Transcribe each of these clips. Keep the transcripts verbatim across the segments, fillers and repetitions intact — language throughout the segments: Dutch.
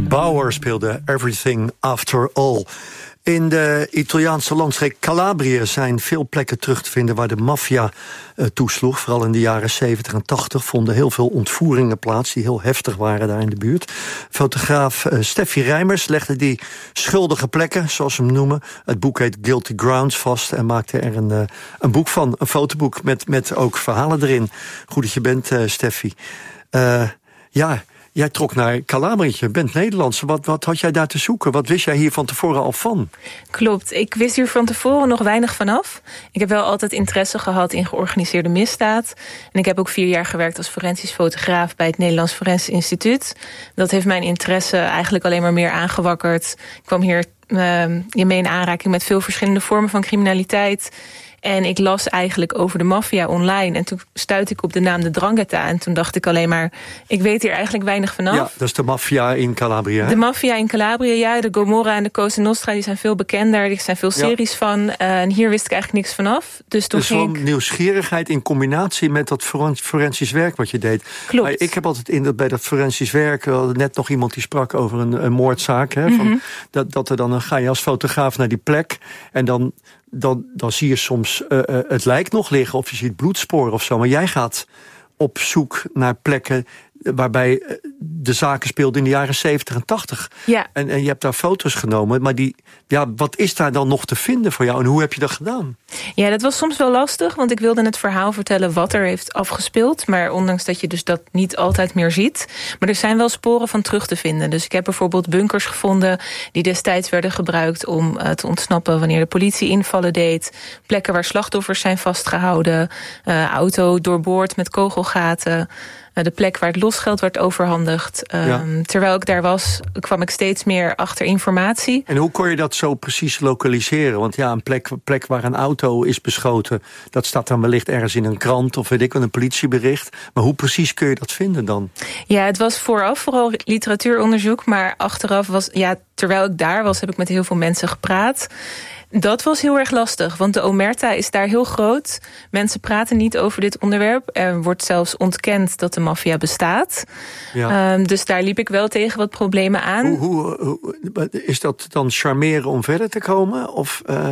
Bauer speelde Everything After All. In de Italiaanse landstreek Calabrië zijn veel plekken terug te vinden waar de maffia uh, toesloeg. Vooral in de jaren zeventig en tachtig vonden heel veel ontvoeringen plaats die heel heftig waren daar in de buurt. Fotograaf uh, Steffi Rijmers legde die schuldige plekken, zoals ze hem noemen. Het boek heet Guilty Grounds vast en maakte er een, uh, een boek van. Een fotoboek met, met ook verhalen erin. Goed dat je bent, uh, Steffi. Uh, ja... Jij trok naar Calabrië, je bent Nederlandse. Wat, wat had jij daar te zoeken? Wat wist jij hier van tevoren al van? Klopt, ik wist hier van tevoren nog weinig vanaf. Ik heb wel altijd interesse gehad in georganiseerde misdaad. En ik heb ook vier jaar gewerkt als forensisch fotograaf bij het Nederlands Forensisch Instituut. Dat heeft mijn interesse eigenlijk alleen maar meer aangewakkerd. Ik kwam hier uh, mee in aanraking met veel verschillende vormen van criminaliteit. En ik las eigenlijk over de maffia online. En toen stuitte ik op de naam de 'Ndrangheta. En toen dacht ik alleen maar, ik weet hier eigenlijk weinig vanaf. Ja, dat is de maffia in Calabrië. De maffia in Calabrië, ja. De Gomorra en de Cosa Nostra, die zijn veel bekender. Er zijn veel series ja. van. Uh, en hier wist ik eigenlijk niks vanaf. Dus toen dus ging gewoon ik... nieuwsgierigheid in combinatie met dat forensisch werk wat je deed. Klopt. Maar ik heb altijd in dat bij dat forensisch werk, net nog iemand die sprak over een, een moordzaak. Hè, van, mm-hmm. dat, dat er dan, dan ga je als fotograaf naar die plek en dan... Dan, dan zie je soms uh, uh, het lijk nog liggen of je ziet bloedsporen of zo. Maar jij gaat op zoek naar plekken waarbij de zaken speelden in de jaren zeventig en tachtig. Ja. En, en je hebt daar foto's genomen. Maar die, ja, wat is daar dan nog te vinden voor jou en hoe heb je dat gedaan? Ja, dat was soms wel lastig, want ik wilde het verhaal vertellen wat er heeft afgespeeld. Maar ondanks dat je dus dat niet altijd meer ziet. Maar er zijn wel sporen van terug te vinden. Dus ik heb bijvoorbeeld bunkers gevonden die destijds werden gebruikt om uh, te ontsnappen wanneer de politie invallen deed. Plekken waar slachtoffers zijn vastgehouden. Uh, auto doorboord met kogelgaten. De plek waar het losgeld werd overhandigd. Um, ja. Terwijl ik daar was, kwam ik steeds meer achter informatie. En hoe kon je dat zo precies lokaliseren? Want ja, een plek, plek waar een auto is beschoten, dat staat dan wellicht ergens in een krant of weet ik wel, een politiebericht. Maar hoe precies kun je dat vinden dan? Ja, het was vooraf vooral literatuuronderzoek, maar achteraf was, ja, terwijl ik daar was, heb ik met heel veel mensen gepraat. Dat was heel erg lastig, want de omerta is daar heel groot. Mensen praten niet over dit onderwerp. Er wordt zelfs ontkend dat de maffia bestaat. Ja. Um, dus daar liep ik wel tegen wat problemen aan. Hoe, hoe, hoe, is dat dan charmeren om verder te komen? Of... Uh...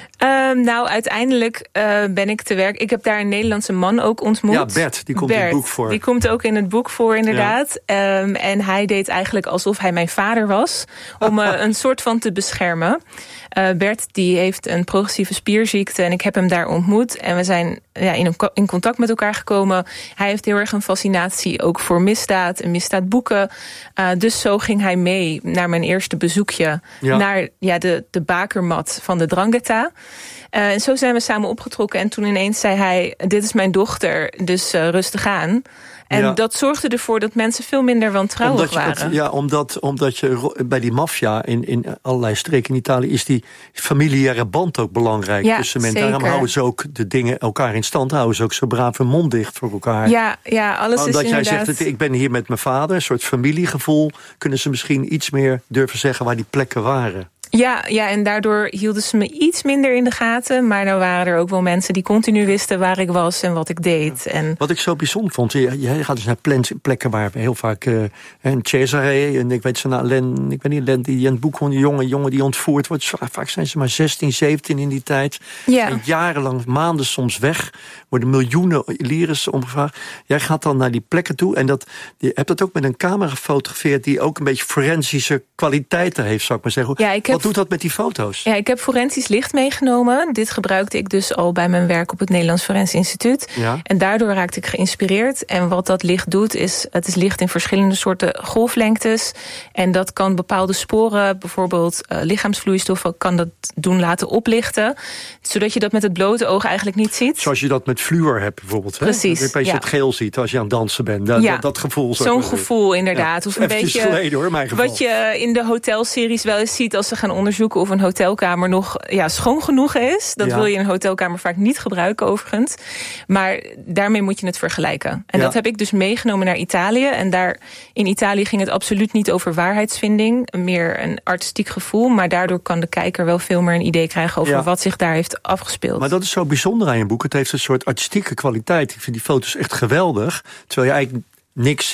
Um, nou, uiteindelijk uh, ben ik te werk. Ik heb daar een Nederlandse man ook ontmoet. Ja, Bert, die komt Bert, in het boek voor. Die komt ook in het boek voor, inderdaad. Ja. Um, en hij deed eigenlijk alsof hij mijn vader was. Om uh, een soort van te beschermen. Uh, Bert die heeft een progressieve spierziekte en ik heb hem daar ontmoet. En we zijn ja, in, in contact met elkaar gekomen. Hij heeft heel erg een fascinatie ook voor misdaad en misdaadboeken. Uh, dus zo ging hij mee naar mijn eerste bezoekje. Ja. Naar ja, de, de bakermat van de 'Ndrangheta. Uh, en zo zijn we samen opgetrokken. En toen ineens zei hij, dit is mijn dochter, dus uh, rustig aan. En ja. dat zorgde ervoor dat mensen veel minder wantrouwig omdat waren. Het, ja, omdat, omdat je bij die maffia in, in allerlei streken in Italië is die familiaire band ook belangrijk ja, tussen mensen. Daarom houden ze ook de dingen elkaar in stand, houden ze ook zo braaf hun mond dicht voor elkaar. Ja, ja alles omdat is jij inderdaad... zegt, ik ben hier met mijn vader, een soort familiegevoel, kunnen ze misschien iets meer durven zeggen waar die plekken waren. Ja, ja, en daardoor hielden ze me iets minder in de gaten. Maar dan waren er ook wel mensen die continu wisten waar ik was en wat ik deed. Ja. En... Wat ik zo bijzonder vond, je, je gaat dus naar plekken waar heel vaak... Uh, en Cesare, en ik weet ze nou, Len, ik weet niet, Len, die in het boek van die jongen, jongen die ontvoerd wordt. Vaak zijn ze maar zestien, zeventien in die tijd. Ja. En jarenlang, maanden soms weg. Worden miljoenen lires omgevraagd. Jij gaat dan naar die plekken toe en dat, je hebt dat ook met een camera gefotografeerd die ook een beetje forensische kwaliteiten heeft, zou ik maar zeggen. Ja, ik heb... Wat doet dat met die foto's? Ja, ik heb forensisch licht meegenomen. Dit gebruikte ik dus al bij mijn werk op het Nederlands Forensisch Instituut. Ja. En daardoor raakte ik geïnspireerd. En wat dat licht doet, is het is licht in verschillende soorten golflengtes. En dat kan bepaalde sporen, bijvoorbeeld uh, lichaamsvloeistoffen, kan dat doen laten oplichten. Zodat je dat met het blote oog eigenlijk niet ziet. Zoals je dat met fluor hebt bijvoorbeeld. Hè? Precies. Dat je ja. het geel ziet als je aan het dansen bent. Dat, ja. dat, dat gevoel. Zo'n gevoel inderdaad. Ja. Of een beetje geleden, hoor, mijn geval. Wat je in de hotelseries wel eens ziet als ze gaan onderzoeken of een hotelkamer nog ja, schoon genoeg is. Dat ja. wil je in een hotelkamer vaak niet gebruiken overigens. Maar daarmee moet je het vergelijken. En ja. dat heb ik dus meegenomen naar Italië. En daar in Italië ging het absoluut niet over waarheidsvinding. Meer een artistiek gevoel. Maar daardoor kan de kijker wel veel meer een idee krijgen over ja. wat zich daar heeft afgespeeld. Maar dat is zo bijzonder aan je boek. Het heeft een soort artistieke kwaliteit. Ik vind die foto's echt geweldig. Terwijl je eigenlijk niks ziet.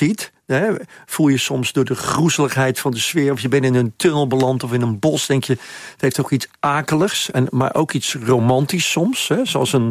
Hè, voel je soms door de groezeligheid van de sfeer, of je bent in een tunnel beland of in een bos, denk je, het heeft ook iets akeligs, en, maar ook iets romantisch soms, hè, zoals een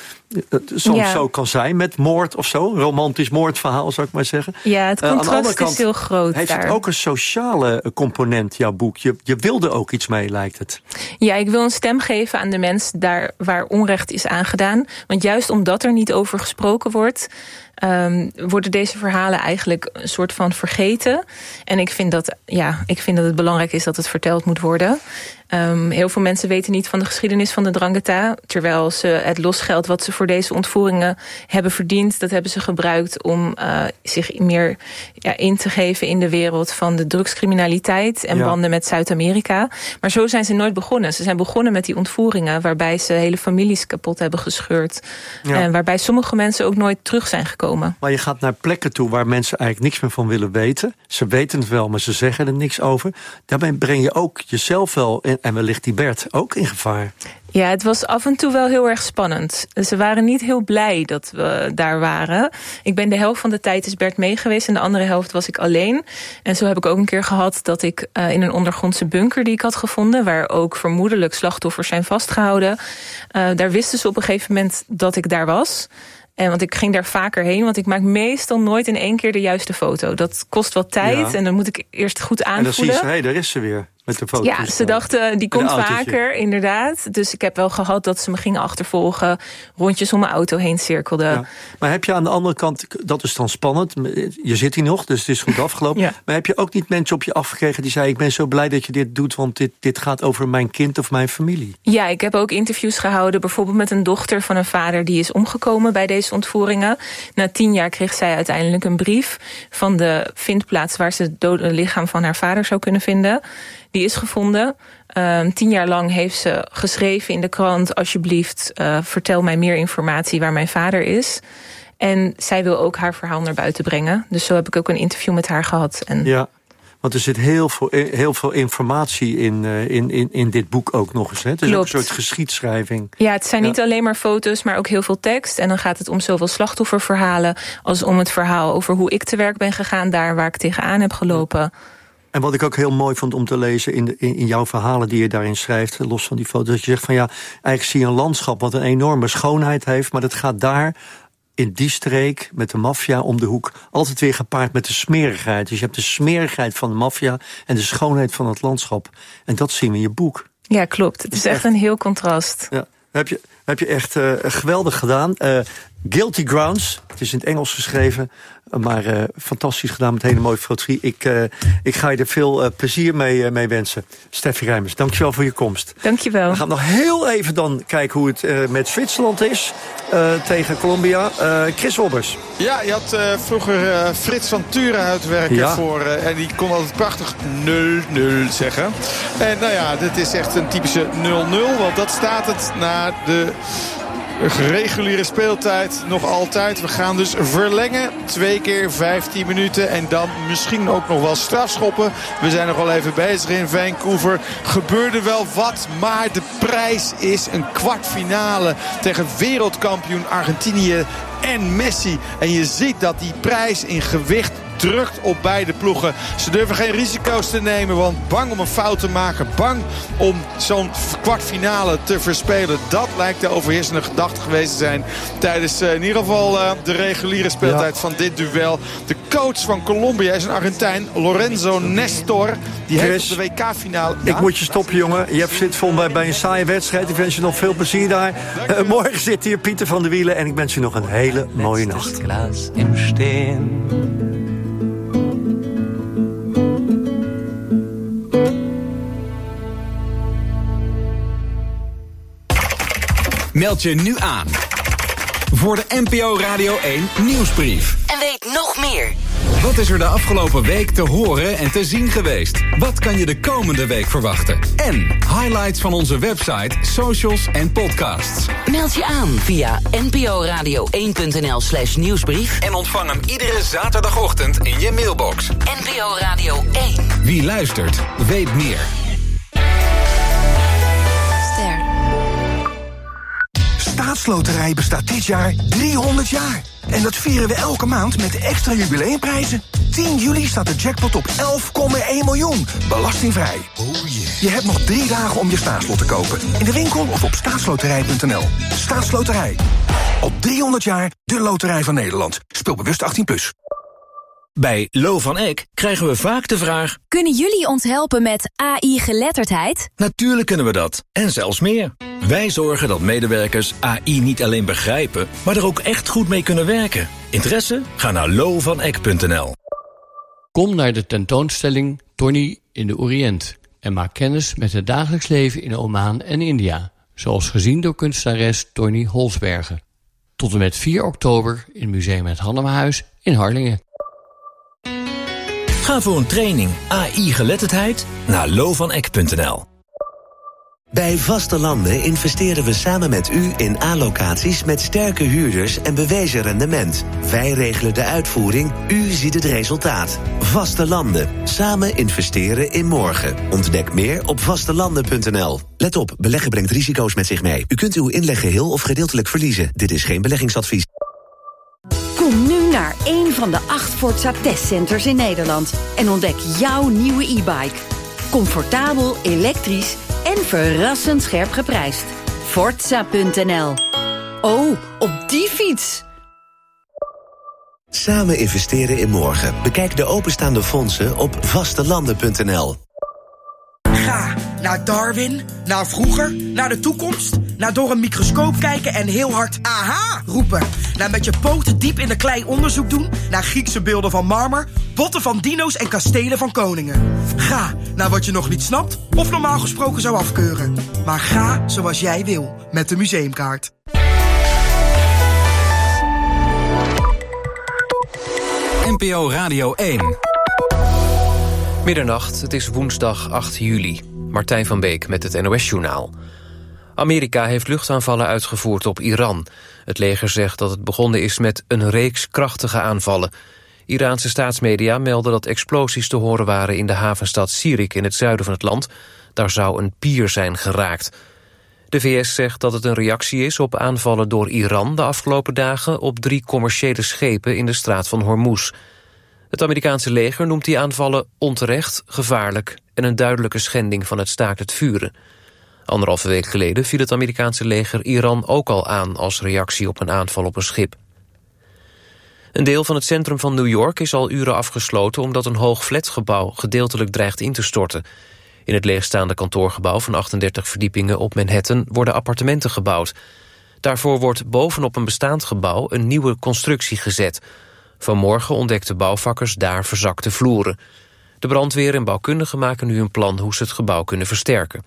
het soms ja. zo kan zijn met moord of zo. Een romantisch moordverhaal, zou ik maar zeggen. Ja, het contrast uh, aan de andere kant is heel groot heeft daar. Het ook een sociale component, jouw boek. Je, je wilde ook iets mee, lijkt het. Ja, ik wil een stem geven aan de mensen daar waar onrecht is aangedaan. Want juist omdat er niet over gesproken wordt, Um, worden deze verhalen eigenlijk een soort van vergeten. En ik vind dat, ja, ik vind dat het belangrijk is dat het verteld moet worden. Um, heel veel mensen weten niet van de geschiedenis van de Drangheta, terwijl ze het losgeld wat ze voor deze ontvoeringen hebben verdiend, dat hebben ze gebruikt om uh, zich meer ja, in te geven in de wereld van de drugscriminaliteit en ja. banden met Zuid-Amerika. Maar zo zijn ze nooit begonnen. Ze zijn begonnen met die ontvoeringen waarbij ze hele families kapot hebben gescheurd. Ja. En waarbij sommige mensen ook nooit terug zijn gekomen. Maar je gaat naar plekken toe waar mensen eigenlijk niks meer van willen weten. Ze weten het wel, maar ze zeggen er niks over. Daarbij breng je ook jezelf wel, in, en wellicht die Bert, ook in gevaar. Ja, het was af en toe wel heel erg spannend. Ze waren niet heel blij dat we daar waren. Ik ben de helft van de tijd is Bert mee geweest en de andere helft was ik alleen. En zo heb ik ook een keer gehad dat ik uh, in een ondergrondse bunker die ik had gevonden, waar ook vermoedelijk slachtoffers zijn vastgehouden, uh, daar wisten ze op een gegeven moment dat ik daar was. En want ik ging daar vaker heen, want ik maak meestal nooit in één keer de juiste foto. Dat kost wat tijd ja. en dan moet ik eerst goed aanvoelen. En dan zie je, hé, hey, daar is ze weer. Met de foto's. Ja, ze dachten, die komt vaker, inderdaad. Dus ik heb wel gehad dat ze me gingen achtervolgen, rondjes om mijn auto heen cirkelden. Ja. Maar heb je aan de andere kant, dat is dan spannend, je zit hier nog, dus het is goed afgelopen. Ja. Maar heb je ook niet mensen op je afgekregen die zeiden, ik ben zo blij dat je dit doet, want dit, dit gaat over mijn kind of mijn familie? Ja, ik heb ook interviews gehouden, bijvoorbeeld met een dochter van een vader die is omgekomen bij deze ontvoeringen. Na tien jaar kreeg zij uiteindelijk een brief van de vindplaats waar ze het dode lichaam van haar vader zou kunnen vinden. Die is gevonden. Um, tien jaar lang heeft ze geschreven in de krant, alsjeblieft, uh, vertel mij meer informatie waar mijn vader is. En zij wil ook haar verhaal naar buiten brengen. Dus zo heb ik ook een interview met haar gehad. En ja, want er zit heel veel, heel veel informatie in, uh, in, in, in dit boek ook nog eens. Hè? Het is Klopt. Ook een soort geschiedschrijving. Ja, het zijn ja. niet alleen maar foto's, maar ook heel veel tekst. En dan gaat het om zowel slachtofferverhalen als om het verhaal over hoe ik te werk ben gegaan, daar waar ik tegenaan heb gelopen. Ja. En wat ik ook heel mooi vond om te lezen in, de, in, in jouw verhalen die je daarin schrijft, los van die foto's, dat je zegt van ja, eigenlijk zie je een landschap wat een enorme schoonheid heeft, maar dat gaat daar in die streek met de maffia om de hoek altijd weer gepaard met de smerigheid. Dus je hebt de smerigheid van de maffia en de schoonheid van het landschap. En dat zien we in je boek. Ja, klopt. Het is, is echt, echt een heel contrast. Ja, heb je, heb je echt uh, geweldig gedaan. Uh, Guilty Grounds, het is in het Engels geschreven, maar uh, fantastisch gedaan met hele mooie fotografie. Ik, uh, ik ga je er veel uh, plezier mee, uh, mee wensen. Steffi Rijmers, dankjewel voor je komst. Dankjewel. We gaan nog heel even dan kijken hoe het uh, met Zwitserland is uh, tegen Colombia. Uh, Chris Wobbers. Ja, je had uh, vroeger uh, Frits van Turen uitwerken ja. voor, uh, en die kon altijd prachtig nul nul zeggen. En nou ja, dit is echt een typische nul nul, want dat staat het na de reguliere speeltijd nog altijd. We gaan dus verlengen. Twee keer vijftien minuten. En dan misschien ook nog wel strafschoppen. We zijn nog wel even bezig in Vancouver. Gebeurde wel wat. Maar de prijs is een kwartfinale tegen wereldkampioen Argentinië en Messi. En je ziet dat die prijs in gewicht drukt op beide ploegen. Ze durven geen risico's te nemen, want bang om een fout te maken, bang om zo'n kwartfinale te verspelen. Dat lijkt de overheersende gedachte geweest te zijn tijdens uh, in ieder geval uh, de reguliere speeltijd ja. van dit duel. De coach van Colombia is een Argentijn, Lorenzo Nestor. Die Chris, heeft op de W K-finale... Ik ja? moet je stoppen, jongen. Je hebt zit vol bij, bij een saaie wedstrijd. Ik wens je nog veel plezier daar. Uh, morgen zit hier Pieter van der Wielen en ik wens je nog een hele mooie nacht. Glas im Stehen. Meld je nu aan voor de N P O Radio één Nieuwsbrief. En weet nog meer. Wat is er de afgelopen week te horen en te zien geweest? Wat kan je de komende week verwachten? En highlights van onze website, socials en podcasts. Meld je aan via n p o radio één punt n l slash nieuwsbrief. En ontvang hem iedere zaterdagochtend in je mailbox. N P O Radio één. Wie luistert, weet meer. Staatsloterij bestaat dit jaar driehonderd jaar. En dat vieren we elke maand met extra jubileumprijzen. tien juli staat de jackpot op elf komma één miljoen. Belastingvrij. Oh yeah. Je hebt nog drie dagen om je staatslot te kopen. In de winkel of op staatsloterij punt n l. Staatsloterij. Al driehonderd jaar de loterij van Nederland. Speel bewust achttien plus. Bij Lo van Eck krijgen we vaak de vraag... Kunnen jullie ons helpen met A I-geletterdheid? Natuurlijk kunnen we dat. En zelfs meer. Wij zorgen dat medewerkers A I niet alleen begrijpen... maar er ook echt goed mee kunnen werken. Interesse? Ga naar lo van eck punt n l. Kom naar de tentoonstelling Tony in de Oriënt... en maak kennis met het dagelijks leven in Oman en India... zoals gezien door kunstenares Tony Holsbergen. Tot en met vier oktober in Museum Het Hannemahuis in Harlingen. Ga voor een training A I-geletterdheid naar lo van eck punt n l. Bij Vaste Landen investeren we samen met u in A-locaties met sterke huurders en bewezen rendement. Wij regelen de uitvoering, u ziet het resultaat. Vaste Landen. Samen investeren in morgen. Ontdek meer op vastelanden punt n l. Let op, beleggen brengt risico's met zich mee. U kunt uw inleg geheel of gedeeltelijk verliezen. Dit is geen beleggingsadvies. Kom nu naar een van de acht Forza testcenters in Nederland en ontdek jouw nieuwe e-bike. Comfortabel, elektrisch en verrassend scherp geprijsd. Forza punt n l. Oh, op die fiets! Samen investeren in morgen. Bekijk de openstaande fondsen op vastelanden punt n l. Ga naar Darwin, naar vroeger, naar de toekomst, naar door een microscoop kijken en heel hard aha roepen. Naar met je poten diep in de klei onderzoek doen, naar Griekse beelden van marmer, botten van dino's en kastelen van koningen. Ga naar wat je nog niet snapt of normaal gesproken zou afkeuren. Maar ga zoals jij wil, met de museumkaart. N P O Radio één. Middernacht, het is woensdag acht juli. Martijn van Beek met het N O S-journaal. Amerika heeft luchtaanvallen uitgevoerd op Iran. Het leger zegt dat het begonnen is met een reeks krachtige aanvallen. Iraanse staatsmedia melden dat explosies te horen waren in de havenstad Sirik in het zuiden van het land. Daar zou een pier zijn geraakt. De V S zegt dat het een reactie is op aanvallen door Iran de afgelopen dagen op drie commerciële schepen in de straat van Hormuz. Het Amerikaanse leger noemt die aanvallen onterecht, gevaarlijk en een duidelijke schending van het staakt het vuren. Anderhalve week geleden viel het Amerikaanse leger Iran ook al aan als reactie op een aanval op een schip. Een deel van het centrum van New York is al uren afgesloten omdat een hoog flatgebouw gedeeltelijk dreigt in te storten. In het leegstaande kantoorgebouw van achtendertig verdiepingen op Manhattan worden appartementen gebouwd. Daarvoor wordt bovenop een bestaand gebouw een nieuwe constructie gezet. Vanmorgen ontdekten bouwvakkers daar verzakte vloeren. De brandweer en bouwkundigen maken nu een plan hoe ze het gebouw kunnen versterken.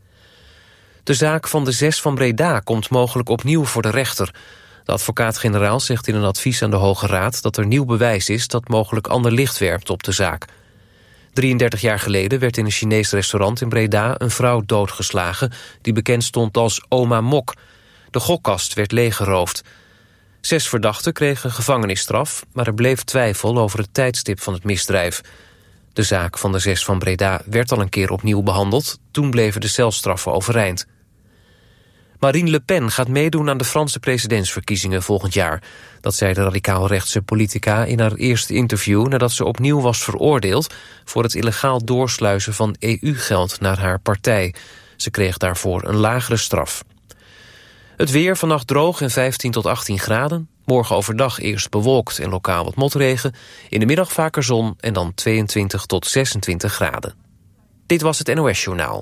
De zaak van de zes van Breda komt mogelijk opnieuw voor de rechter. De advocaat-generaal zegt in een advies aan de Hoge Raad dat er nieuw bewijs is dat mogelijk ander licht werpt op de zaak. drieëndertig jaar geleden werd in een Chinees restaurant in Breda een vrouw doodgeslagen die bekend stond als Oma Mok. De gokkast werd leeggeroofd. Zes verdachten kregen gevangenisstraf, maar er bleef twijfel over het tijdstip van het misdrijf. De zaak van de zes van Breda werd al een keer opnieuw behandeld. Toen bleven de celstraffen overeind. Marine Le Pen gaat meedoen aan de Franse presidentsverkiezingen volgend jaar. Dat zei de radicaal-rechtse politica in haar eerste interview nadat ze opnieuw was veroordeeld voor het illegaal doorsluizen van E U-geld naar haar partij. Ze kreeg daarvoor een lagere straf. Het weer, vannacht droog en vijftien tot achttien graden. Morgen overdag eerst bewolkt en lokaal wat motregen. In de middag vaker zon en dan tweeëntwintig tot zesentwintig graden. Dit was het N O S-journaal.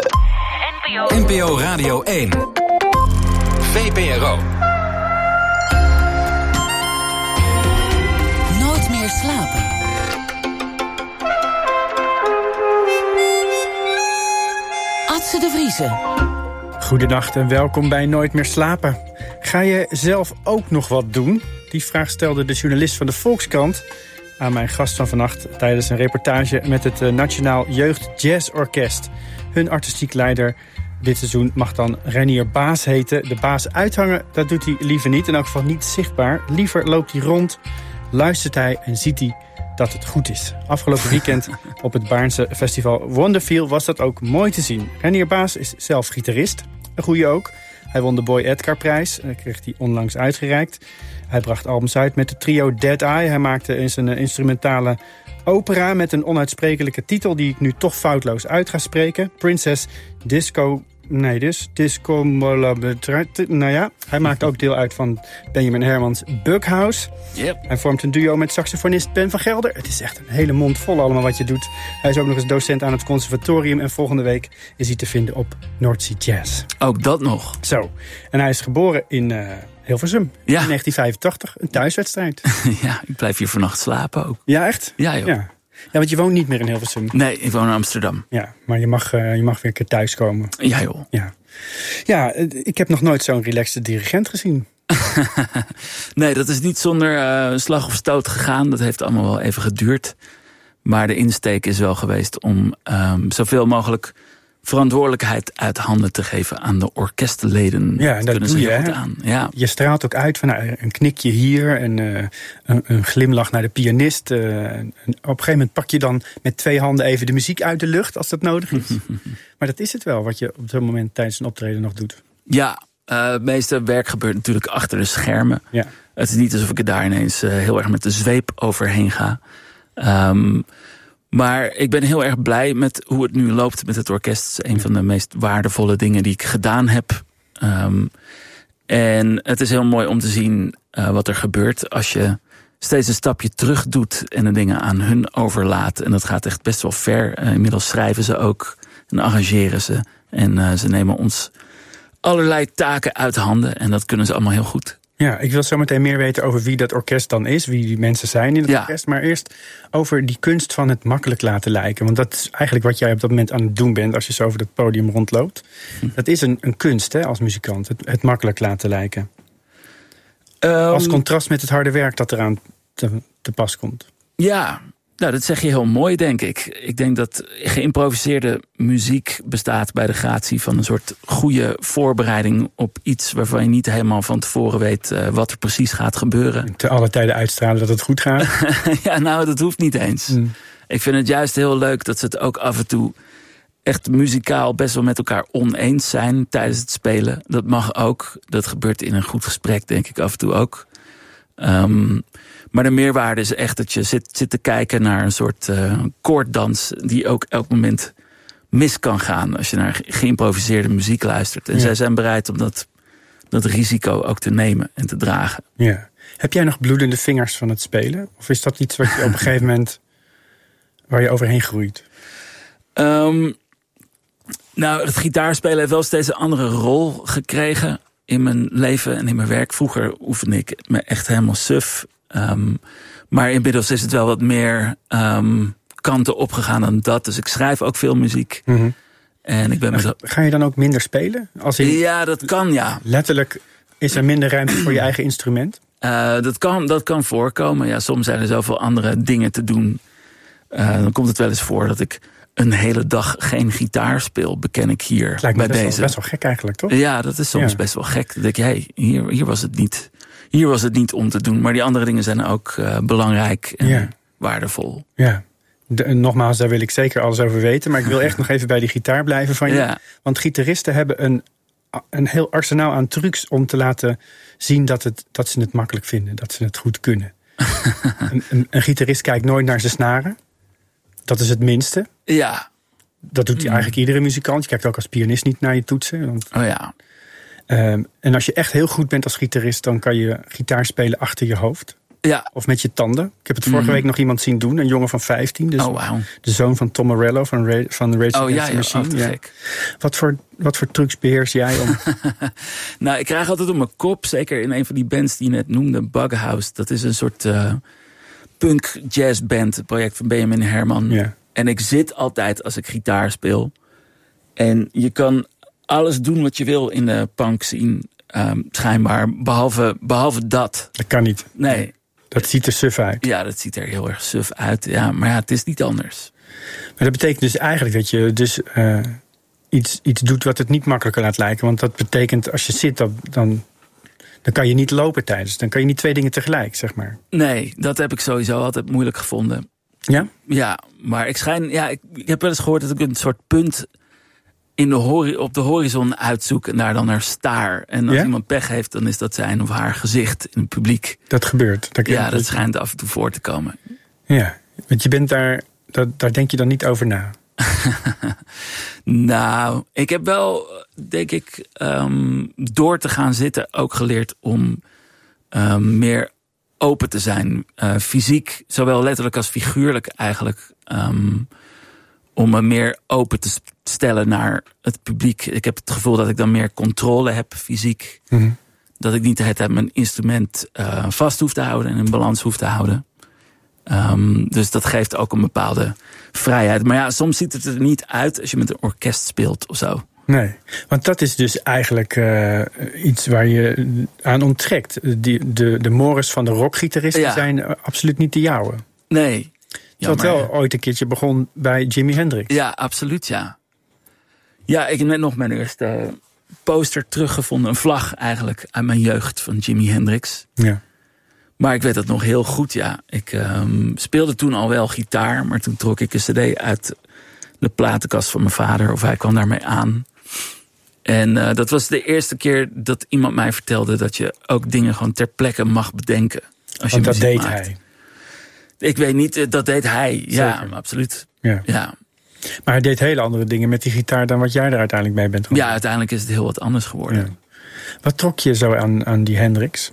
N P O Radio één. V P R O. Nooit meer slapen. Atze de Vriezen. Goedenacht en welkom bij Nooit meer slapen. Ga je zelf ook nog wat doen? Die vraag stelde de journalist van de Volkskrant aan mijn gast van vannacht tijdens een reportage met het Nationaal Jeugd Jazz Orkest. Hun artistiek leider dit seizoen mag dan Reinier Baas heten. De baas uithangen, dat doet hij liever niet. In elk geval niet zichtbaar. Liever loopt hij rond, luistert hij en ziet hij dat het goed is. Afgelopen weekend op het Baarnse festival Wonderfeel was dat ook mooi te zien. Reinier Baas is zelf gitarist, een goeie ook. Hij won de Boy Edgar-prijs en kreeg hij onlangs uitgereikt. Hij bracht albums uit met de trio Dead Eye. Hij maakte eens een instrumentale opera met een onuitsprekelijke titel die ik nu toch foutloos uit ga spreken. Princess Disco... Nee, dus Disco... Nou ja, hij maakt ook deel uit van Benjamin Hermans Bughouse. Yep. Hij vormt een duo met saxofonist Ben van Gelder. Het is echt een hele mond vol allemaal wat je doet. Hij is ook nog eens docent aan het conservatorium. En volgende week is hij te vinden op Noordzee Jazz. Ook dat nog. Zo. En hij is geboren in uh, Hilversum. Ja. In negentien vijfentachtig. Een thuiswedstrijd. Ja, ik blijf hier vannacht slapen ook. Ja, echt? Ja, joh. Ja. Ja, want je woont niet meer in Hilversum. Nee, ik woon in Amsterdam. Ja, maar je mag, uh, je mag weer een keer thuiskomen. Ja, joh. Ja, ja ik heb nog nooit zo'n relaxte dirigent gezien. Nee, dat is niet zonder uh, slag of stoot gegaan. Dat heeft allemaal wel even geduurd. Maar de insteek is wel geweest om um, zoveel mogelijk verantwoordelijkheid uit handen te geven aan de orkestleden. Ja, en dat doe je, hè? Aan. Ja. Je straalt ook uit van nou, een knikje hier en uh, een, een glimlach naar de pianist. Uh, en op een gegeven moment pak je dan met twee handen even de muziek uit de lucht als dat nodig is. Maar dat is het wel, wat je op zo'n moment tijdens een optreden nog doet. Ja, uh, het meeste werk gebeurt natuurlijk achter de schermen. Ja. Het is niet alsof ik er daar ineens uh, heel erg met de zweep overheen ga. Um, Maar ik ben heel erg blij met hoe het nu loopt met het orkest. Het is een van de meest waardevolle dingen die ik gedaan heb. Um, en het is heel mooi om te zien uh, wat er gebeurt als je steeds een stapje terug doet en de dingen aan hun overlaat. En dat gaat echt best wel ver. Uh, inmiddels schrijven ze ook en arrangeren ze. En uh, ze nemen ons allerlei taken uit handen. En dat kunnen ze allemaal heel goed. Ja, ik wil zo meteen meer weten over wie dat orkest dan is. Wie die mensen zijn in het ja. orkest. Maar eerst over die kunst van het makkelijk laten lijken. Want dat is eigenlijk wat jij op dat moment aan het doen bent als je zo over het podium rondloopt. Hm. Dat is een, een kunst, hè, als muzikant. Het, het makkelijk laten lijken. Um, als contrast met het harde werk dat eraan te, te pas komt. Ja, nou, dat zeg je heel mooi, denk ik. Ik denk dat geïmproviseerde muziek bestaat bij de gratie van een soort goede voorbereiding op iets waarvan je niet helemaal van tevoren weet uh, wat er precies gaat gebeuren. Te alle tijden uitstralen dat het goed gaat. Ja, nou, dat hoeft niet eens. Mm. Ik vind het juist heel leuk dat ze het ook af en toe echt muzikaal best wel met elkaar oneens zijn tijdens het spelen. Dat mag ook. Dat gebeurt in een goed gesprek, denk ik, af en toe ook. Um, Maar de meerwaarde is echt dat je zit, zit te kijken naar een soort uh, koorddans die ook elk moment mis kan gaan als je naar geïmproviseerde muziek luistert. En ja. zij zijn bereid om dat, dat risico ook te nemen en te dragen. Ja. Heb jij nog bloedende vingers van het spelen? Of is dat iets wat je op een gegeven moment waar je overheen groeit? Um, nou, het gitaarspelen heeft wel steeds een andere rol gekregen in mijn leven en in mijn werk. Vroeger oefende ik me echt helemaal suf. Um, maar inmiddels is het wel wat meer um, kanten opgegaan dan dat. Dus ik schrijf ook veel muziek. Mm-hmm. En ik ben met... Ga je dan ook minder spelen? Als in... Ja, dat kan, ja. Letterlijk is er minder ruimte voor je eigen instrument? Uh, dat, kan, dat kan voorkomen. Ja, soms zijn er zoveel andere dingen te doen. Uh, dan komt het wel eens voor dat ik een hele dag geen gitaar speel, beken ik hier. Het lijkt me bij best, deze. Wel, best wel gek eigenlijk, toch? Ja, dat is soms ja. best wel gek. Dan denk je, hey, hier, hier was het niet... Hier was het niet om te doen, maar die andere dingen zijn ook uh, belangrijk en ja. waardevol. Ja, de, nogmaals, daar wil ik zeker alles over weten. Maar ik wil echt nog even bij die gitaar blijven van je. Ja. Want gitaristen hebben een, een heel arsenaal aan trucs om te laten zien dat, het, dat ze het makkelijk vinden. Dat ze het goed kunnen. een, een, een gitarist kijkt nooit naar zijn snaren. Dat is het minste. Ja. Dat doet mm. eigenlijk iedere muzikant. Je kijkt ook als pianist niet naar je toetsen. Want... Oh ja. Um, en als je echt heel goed bent als gitarist, dan kan je gitaar spelen achter je hoofd. Ja. Of met je tanden. Ik heb het vorige mm. week nog iemand zien doen. Een jongen van vijftien. Dus oh, wow. De zoon van Tom Morello van, Ra- van Rage oh, Against ja, the Machine. Ja, ja. Wat, voor, wat voor trucs beheers jij om... Nou, ik krijg altijd op mijn kop, zeker in een van die bands die je net noemde, Bughouse. Dat is een soort uh, punk jazz band, het project van Benjamin Herman. Ja. En ik zit altijd als ik gitaar speel. En je kan alles doen wat je wil in de punk scene, um, schijnbaar, behalve, behalve dat. Dat kan niet. Nee. Dat ziet er suf uit. Ja, dat ziet er heel erg suf uit. Ja, maar ja, het is niet anders. Maar dat betekent dus eigenlijk dat je dus uh, iets, iets doet wat het niet makkelijker laat lijken. Want dat betekent, als je zit, dan, dan, dan kan je niet lopen tijdens. Dan kan je niet twee dingen tegelijk, zeg maar. Nee, dat heb ik sowieso altijd moeilijk gevonden. Ja? Ja, maar ik schijn... Ja, ik, ik heb wel eens gehoord dat ik een soort punt in de hori- op de horizon uitzoek en daar dan naar staar. En als ja? iemand pech heeft, dan is dat zijn of haar gezicht in het publiek. Dat gebeurt. Dat ja, dat schijnt af en toe voor te komen. Ja, want je bent daar, dat, daar denk je dan niet over na. Nou, ik heb wel, denk ik, um, door te gaan zitten ook geleerd om um, meer open te zijn. Uh, fysiek, zowel letterlijk als figuurlijk eigenlijk. Um, om me meer open te stellen naar het publiek. Ik heb het gevoel dat ik dan meer controle heb fysiek. Mm-hmm. Dat ik niet de hele tijd mijn instrument uh, vast hoef te houden en in balans hoef te houden. Um, dus dat geeft ook een bepaalde vrijheid. Maar ja, soms ziet het er niet uit als je met een orkest speelt of zo. Nee, want dat is dus eigenlijk uh, iets waar je aan onttrekt. Die, de, de mores van de rockgitaristen ja. zijn uh, absoluut niet de jouwe. Nee. Dat wel ooit een keertje begon bij Jimi Hendrix. Ja, absoluut, ja. Ja, ik heb net nog mijn eerste poster teruggevonden. Een vlag eigenlijk uit mijn jeugd van Jimi Hendrix. Ja. Maar ik weet dat nog heel goed, ja. Ik um, speelde toen al wel gitaar, maar toen trok ik een cd uit de platenkast van mijn vader. Of hij kwam daarmee aan. En uh, dat was de eerste keer dat iemand mij vertelde dat je ook dingen gewoon ter plekke mag bedenken. Als je Want dat deed maakt. hij. Ik weet niet, dat deed hij. Ja, Zeker. absoluut. Ja. ja. Maar hij deed hele andere dingen met die gitaar dan wat jij er uiteindelijk mee bent geworden. Ja, uiteindelijk is het heel wat anders geworden. Ja. Wat trok je zo aan, aan die Hendrix?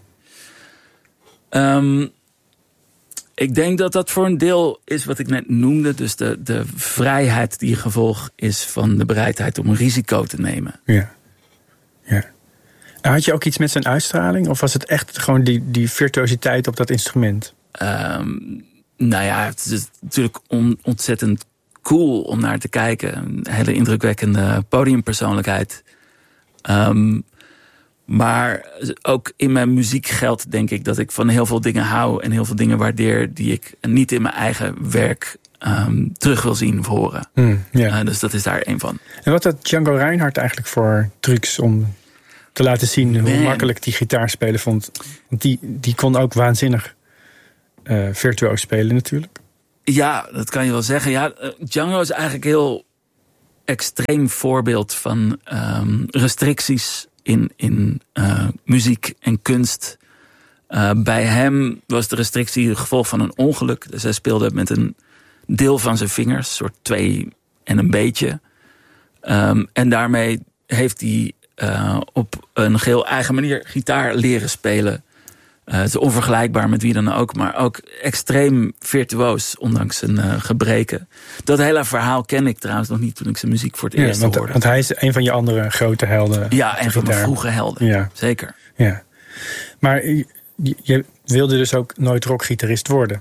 Um, ik denk dat dat voor een deel is wat ik net noemde. Dus de, de vrijheid die gevolg is van de bereidheid om een risico te nemen. Ja. ja. Had je ook iets met zijn uitstraling? Of was het echt gewoon die, die virtuositeit op dat instrument? Um, nou ja, het is natuurlijk on, ontzettend cool om naar te kijken. Een hele indrukwekkende podiumpersoonlijkheid. Um, maar ook in mijn muziek geldt denk ik dat ik van heel veel dingen hou en heel veel dingen waardeer die ik niet in mijn eigen werk um, terug wil zien of horen. Mm, yeah. uh, dus dat is daar één van. En wat had Django Reinhardt eigenlijk voor trucs om te laten zien hoe Man. makkelijk die gitaar spelen vond? Want die, die kon ook waanzinnig uh, virtuoos spelen natuurlijk. Ja, dat kan je wel zeggen. Ja, uh, Django is eigenlijk een heel extreem voorbeeld van um, restricties in, in uh, muziek en kunst. Uh, bij hem was de restrictie het gevolg van een ongeluk. Dus hij speelde met een deel van zijn vingers, een soort twee en een beetje. Um, en daarmee heeft hij uh, op een geheel eigen manier gitaar leren spelen. Uh, het is onvergelijkbaar met wie dan ook, maar ook extreem virtuoos, ondanks zijn uh, gebreken. Dat hele verhaal ken ik trouwens nog niet toen ik zijn muziek voor het ja, eerst want, hoorde. Want hij is een van je andere grote helden. Ja, een van mijn vroege helden. Ja. Zeker. Ja. Maar je, je wilde dus ook nooit rockgitarist worden?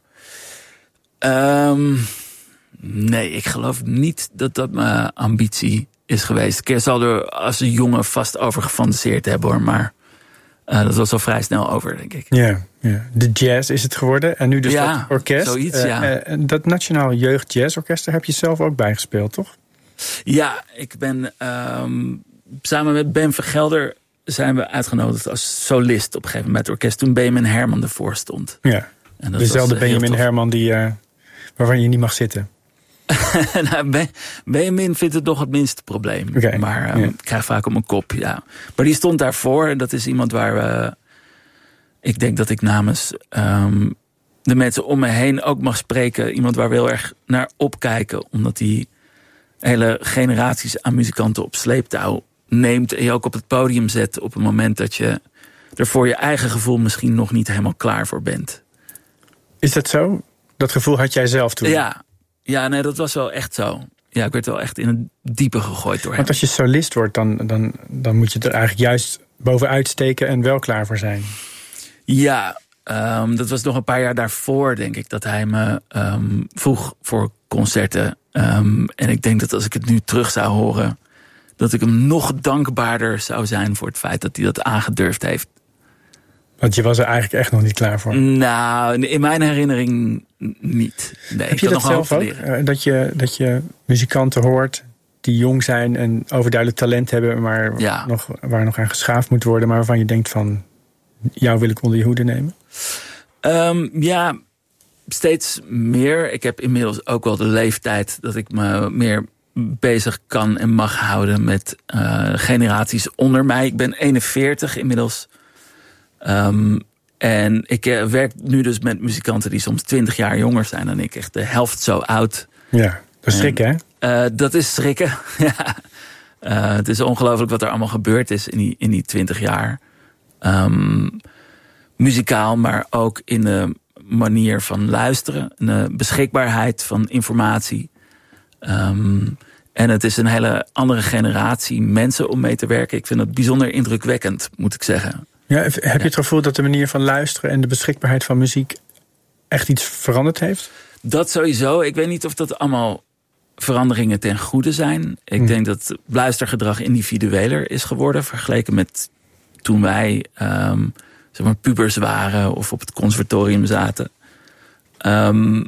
Um, nee, ik geloof niet dat dat mijn ambitie is geweest. Ik zal er als een jongen vast over gefantaseerd hebben hoor, maar Uh, dat was al vrij snel over, denk ik. Ja, ja. De jazz is het geworden. En nu dus ja, dat orkest. Zoiets, uh, ja. Uh, dat Nationaal Jeugd Jazz Orkest, daar heb je zelf ook bij gespeeld, toch? Ja, ik ben um, samen met Ben Vergelder zijn we uitgenodigd als solist op een gegeven moment bij het orkest. Toen Benjamin Herman ervoor stond. Ja, en dat dezelfde was, uh, Benjamin Herman die, uh, waarvan je niet mag zitten. nou, ben, Benjamin vindt het nog het minste probleem. Okay, maar um, ja. ik krijg vaak op mijn kop, ja. Maar die stond daarvoor. En dat is iemand waar we... Ik denk dat ik namens um, de mensen om me heen ook mag spreken. Iemand waar we heel erg naar opkijken. Omdat hij hele generaties aan muzikanten op sleeptouw neemt. En je ook op het podium zet op een moment dat je er voor je eigen gevoel misschien nog niet helemaal klaar voor bent. Is dat zo? Dat gevoel had jij zelf toen? Ja. Ja, nee, dat was wel echt zo. Ja, ik werd wel echt in het diepe gegooid door hem. Want als je solist wordt, dan, dan, dan moet je er eigenlijk juist bovenuit steken en wel klaar voor zijn. Ja, um, dat was nog een paar jaar daarvoor, denk ik, dat hij me um, vroeg voor concerten. Um, en ik denk dat als ik het nu terug zou horen, dat ik hem nog dankbaarder zou zijn voor het feit dat hij dat aangedurfd heeft. Want je was er eigenlijk echt nog niet klaar voor. Nou, in mijn herinnering niet. Nee, heb je dat zelf ook? Dat je, dat je muzikanten hoort die jong zijn en overduidelijk talent hebben, maar ja. nog, waar nog aan geschaafd moet worden, maar waarvan je denkt van, jou wil ik onder je hoede nemen? Um, ja, steeds meer. Ik heb inmiddels ook wel de leeftijd dat ik me meer bezig kan en mag houden met uh, generaties onder mij. Ik ben eenenveertig inmiddels. Um, en ik uh, werk nu dus met muzikanten die soms twintig jaar jonger zijn dan ik. Echt de helft zo oud. Ja, dat is schrikken, hè? Uh, dat is schrikken, ja. Uh, het is ongelooflijk wat er allemaal gebeurd is in die, in die twintig jaar. Um, muzikaal, maar ook in de manier van luisteren. De beschikbaarheid van informatie. Um, en het is een hele andere generatie mensen om mee te werken. Ik vind het bijzonder indrukwekkend, moet ik zeggen. Ja, heb je het gevoel dat de manier van luisteren en de beschikbaarheid van muziek echt iets veranderd heeft? Dat sowieso. Ik weet niet of dat allemaal veranderingen ten goede zijn. Ik hmm. denk dat luistergedrag individueler is geworden vergeleken met toen wij um, zeg maar pubers waren of op het conservatorium zaten. Um,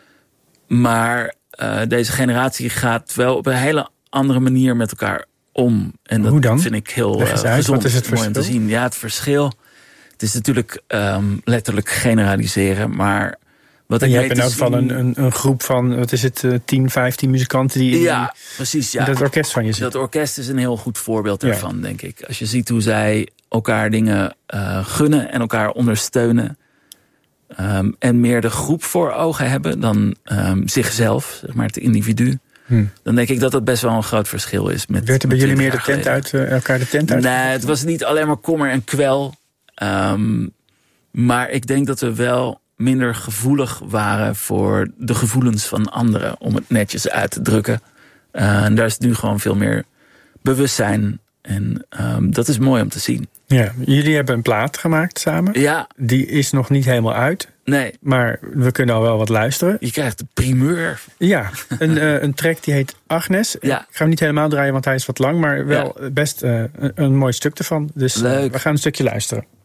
maar uh, deze generatie gaat wel op een hele andere manier met elkaar om. En dat Hoe dan? vind ik heel uh, gezond. Wat is het mooi om te zien. Ja, het verschil. Het is natuurlijk um, letterlijk generaliseren, maar wat ik je weet hebt in elk geval een, een, een groep van, wat is het, tien, vijftien muzikanten die in ja, precies, ja. dat orkest van je zitten. Dat orkest is een heel goed voorbeeld daarvan, ja. denk ik. Als je ziet hoe zij elkaar dingen uh, gunnen en elkaar ondersteunen. Um, en meer de groep voor ogen hebben dan um, zichzelf, zeg maar het individu. Hmm. Dan denk ik dat dat best wel een groot verschil is. Met, werd er bij jullie meer de tent uit, uh, elkaar de tent uit? Nee, het was niet alleen maar kommer en kwel. Um, maar ik denk dat we wel minder gevoelig waren voor de gevoelens van anderen, om het netjes uit te drukken. Uh, en daar is nu gewoon veel meer bewustzijn. En um, dat is mooi om te zien. Ja, jullie hebben een plaat gemaakt samen. Ja. Die is nog niet helemaal uit. Nee. Maar we kunnen al wel wat luisteren. Je krijgt de primeur. Ja, een, uh, een track die heet Agnes. Ja. Ik ga hem niet helemaal draaien, want hij is wat lang. Maar wel ja. best uh, een, een mooi stuk ervan. Dus uh, we gaan een stukje luisteren.